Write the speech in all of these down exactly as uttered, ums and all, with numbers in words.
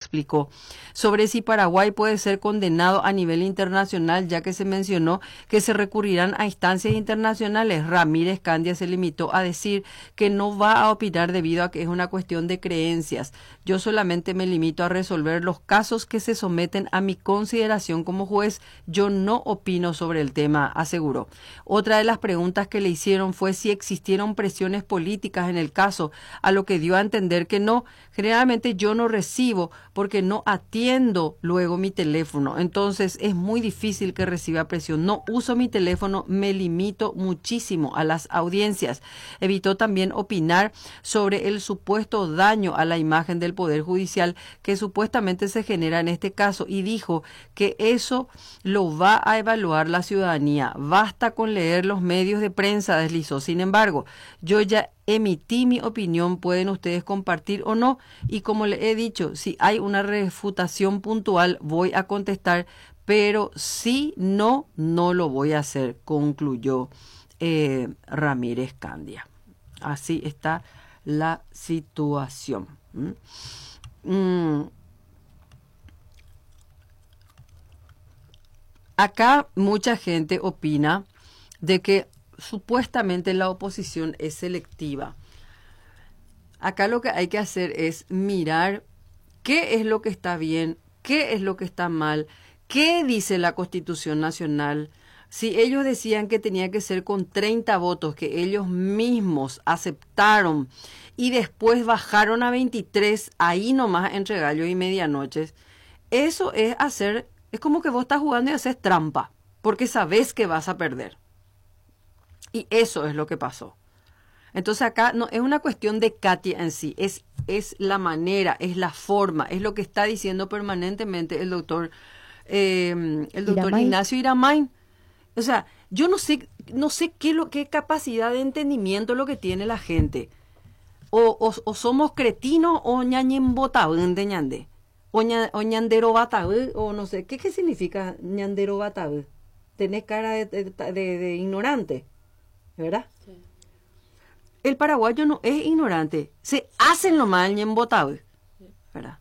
explicó. Sobre si Paraguay puede ser condenado a nivel internacional, ya que se mencionó que se recurrirán a instancias internacionales, Ramírez Candia se limitó a decir que no va a opinar debido a que es una cuestión de creencias. Yo solamente me limito a resolver los casos que se someten a mi consideración como juez. Yo no opino sobre el tema, aseguró. Otra de las preguntas que le hicieron fue si existieron presiones políticas en el caso, a lo que dio a entender que no. Generalmente yo no recibo porque no atiendo luego mi teléfono, entonces es muy difícil que reciba presión. No uso mi teléfono, me limito muchísimo a las audiencias. Evitó también opinar sobre el supuesto daño a la imagen del Poder Judicial que supuestamente se genera en este caso y dijo que eso lo va a evaluar la ciudadanía. Basta con leer los medios de prensa, deslizó. Sin embargo, yo ya emití mi opinión, pueden ustedes compartir o no, y como le he dicho, si hay una refutación puntual voy a contestar, pero si no, no lo voy a hacer, concluyó eh, Ramírez Candia. Así está la situación. ¿Mm? Mm. Acá mucha gente opina de que supuestamente la oposición es selectiva. Acá lo que hay que hacer es mirar qué es lo que está bien, qué es lo que está mal, qué dice la Constitución Nacional. Si ellos decían que tenía que ser con treinta votos, que ellos mismos aceptaron y después bajaron a veintitrés, ahí nomás entre gallo y medianoche, eso es hacer, es como que vos estás jugando y haces trampa, porque sabés que vas a perder. Y eso es lo que pasó. Entonces acá no es una cuestión de Katia en sí, es, es la manera, es la forma, es lo que está diciendo permanentemente el doctor, eh, el doctor Iramain. Ignacio Iramain. O sea, yo no sé, no sé qué, lo, qué capacidad de entendimiento es lo que tiene la gente. O, o, o somos cretinos o ñañembotabén de ñande. O, ña, o ñandero batabé, o no sé. ¿Qué, qué significa ñandero batabé? Tenés cara de, de, de, de ignorante, ¿verdad? Sí. El paraguayo no es ignorante. Se hacen lo mal ñembotabé, ¿verdad?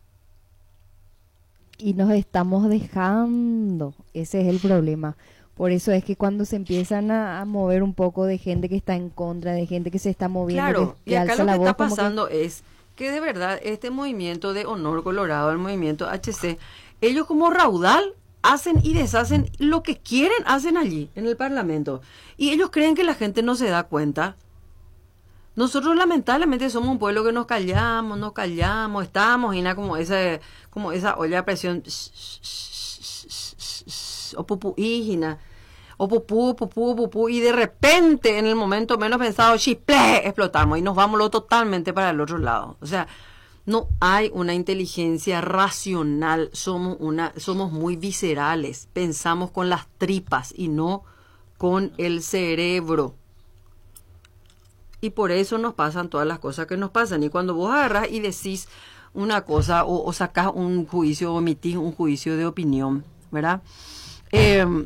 Y nos estamos dejando. Ese es el problema. Por eso es que cuando se empiezan a, a mover un poco de gente que está en contra, de gente que se está moviendo, claro, que, que y acá alza lo la que voz, está como pasando que... es que de verdad este movimiento de Honor Colorado, el movimiento H C, ellos como raudal hacen y deshacen lo que quieren, hacen allí en el Parlamento. Y ellos creen que la gente no se da cuenta. Nosotros lamentablemente somos un pueblo que nos callamos, nos callamos, estamos y nada como esa, como esa olla de presión o pupuígina. O pupú, pupú, pupú, y de repente, en el momento menos pensado, ¡chiple!, explotamos y nos vamos lo totalmente para el otro lado. O sea, no hay una inteligencia racional, somos, una, somos muy viscerales, pensamos con las tripas y no con el cerebro. Y por eso nos pasan todas las cosas que nos pasan. Y cuando vos agarrás y decís una cosa o, o sacás un juicio, o emitís un juicio de opinión, ¿verdad? Eh,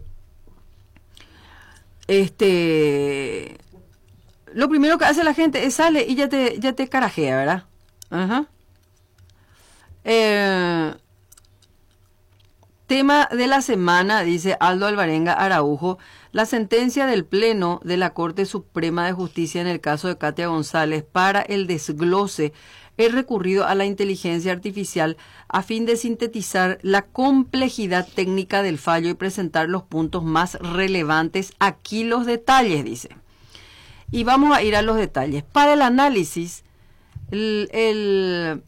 Este, lo primero que hace la gente es sale y ya te, ya te carajea, ¿verdad? Ajá. Eh, tema de la semana, dice Aldo Alvarenga Araujo, la sentencia del Pleno de la Corte Suprema de Justicia en el caso de Katia González para el desglose he recurrido a la inteligencia artificial a fin de sintetizar la complejidad técnica del fallo y presentar los puntos más relevantes. Aquí los detalles, dice. Y vamos a ir a los detalles. Para el análisis, el, el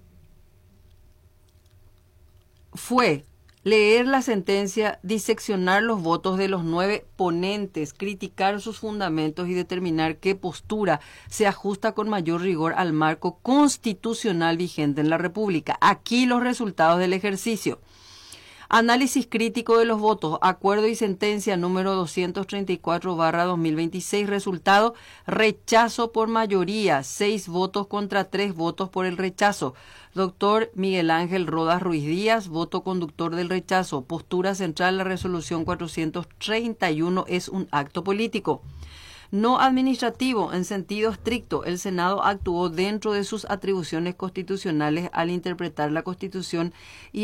fue leer la sentencia, diseccionar los votos de los nueve ponentes, criticar sus fundamentos y determinar qué postura se ajusta con mayor rigor al marco constitucional vigente en la República. Aquí los resultados del ejercicio. Análisis crítico de los votos, acuerdo y sentencia número doscientos treinta y cuatro barra dos mil veintiséis, resultado, rechazo por mayoría, seis votos contra tres votos por el rechazo. Doctor Miguel Ángel Rodas Ruiz Díaz, voto conductor del rechazo. Postura central, la resolución cuatrocientos treinta y uno es un acto político. No administrativo, en sentido estricto, el Senado actuó dentro de sus atribuciones constitucionales al interpretar la Constitución y